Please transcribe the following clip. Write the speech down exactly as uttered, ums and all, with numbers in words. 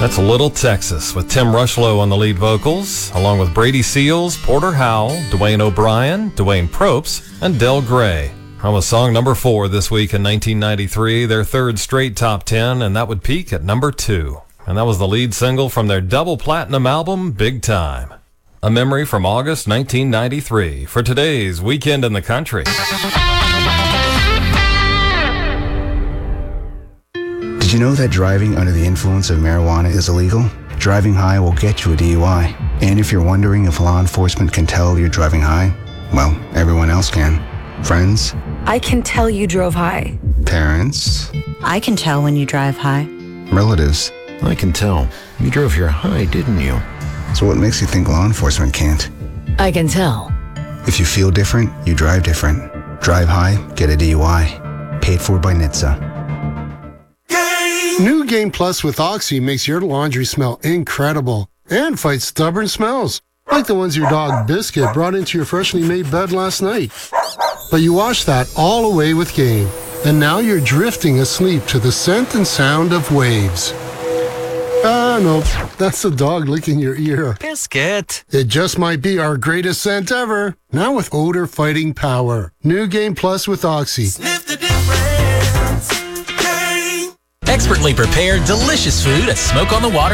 That's Little Texas with Tim Rushlow on the lead vocals, along with Brady Seals, Porter Howell, Dwayne O'Brien, Dwayne Propes, and Del Gray. From a song number four this week in nineteen ninety-three, their third straight top ten, and that would peak at number two. And that was the lead single from their double platinum album, Big Time. A memory from August nineteen ninety-three for today's Weekend in the Country. Did you know that driving under the influence of marijuana is illegal? Driving high will get you a D U I. And if you're wondering if law enforcement can tell you're driving high, well, everyone else can. Friends? I can tell you drove high. Parents? I can tell when you drive high. Relatives? I can tell. You drove here high, didn't you? So what makes you think law enforcement can't? I can tell. If you feel different, you drive different. Drive high, get a D U I. Paid for by N H T S A. New Game Plus with Oxy makes your laundry smell incredible and fights stubborn smells, like the ones your dog Biscuit brought into your freshly made bed last night. But you washed that all away with Game, and now you're drifting asleep to the scent and sound of waves. Ah, no, that's the dog licking your ear. Biscuit. It just might be our greatest scent ever, now with odor-fighting power. New Game Plus with Oxy. Sniff the difference. Game. Expertly prepared, delicious food at Smoke on the Water